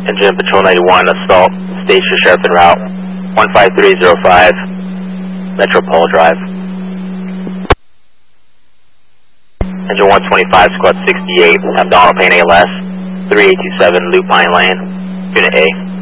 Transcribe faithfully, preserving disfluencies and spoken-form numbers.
Engine Patrol ninety-one, assault, station sheriff en route, one five three zero five, Metropole Drive. Engine one twenty-five, squad sixty-eight, abdominal pain A L S, three eight two seven, Lupine Lane, Unit A.